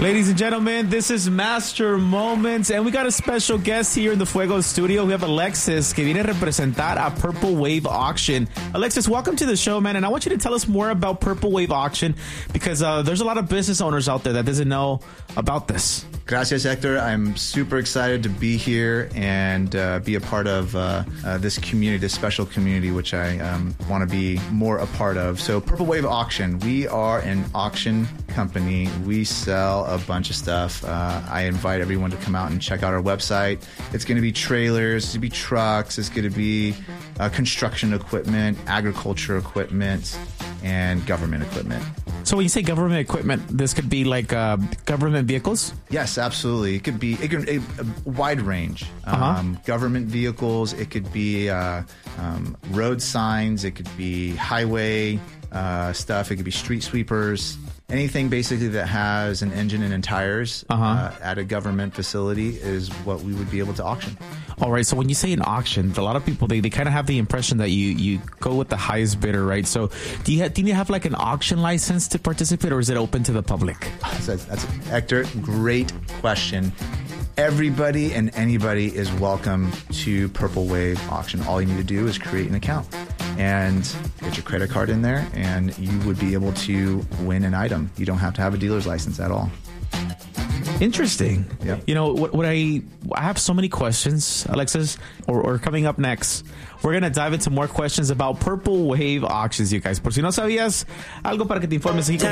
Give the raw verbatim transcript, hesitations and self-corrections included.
Ladies and gentlemen, this is Master Moments, and we got a special guest here in the Fuego studio. We have Alexis, que viene a representar a Purple Wave Auction. Alexis, welcome to the show, man, and I want you to tell us more about Purple Wave Auction, because uh, there's a lot of business owners out there that doesn't know about this. Gracias, Hector. I'm super excited to be here and uh, be a part of uh, uh, this community, this special community, which I um, want to be more a part of. So Purple Wave Auction, we are an auction company. We sell a bunch of stuff. Uh, I invite everyone to come out and check out our website. It's going to be trailers, it's going to be trucks, it's going to be uh, construction equipment, agriculture equipment, and government equipment. So when you say government equipment, this could be like uh, government vehicles? Yes, absolutely. It could be it could, a, a wide range. Uh-huh. Um, government vehicles. It could be uh, um, road signs. It could be highway uh, stuff. It could be street sweepers. Anything basically that has an engine and tires uh-huh. uh, at a government facility is what we would be able to auction. All right. So when you say an auction, a lot of people, they, they kind of have the impression that you, you go with the highest bidder, right? So do you, ha- do you have like an auction license to participate, or is it open to the public? That's, that's Hector, great question. Everybody and anybody is welcome to Purple Wave Auction. All you need to do is create an account and get your credit card in there, and you would be able to win an item. You don't have to have a dealer's license at all. Interesting. Yep. You know, what, what I I have so many questions, Alexis, or, or coming up next, we're going to dive into more questions about Purple Wave Auctions, you guys. Por si no sabías, algo para que te informes.